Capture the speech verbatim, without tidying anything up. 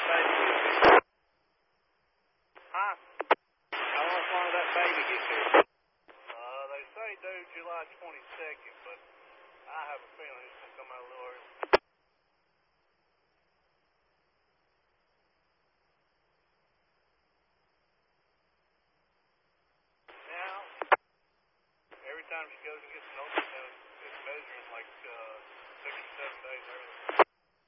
baby get here? Huh? How long will that baby get here? Uh, they say due July twenty-second, but I have a feeling it's going to come out a little early. Now, every time she goes and gets an ultrasound, it's measuring like uh, six or seven days early.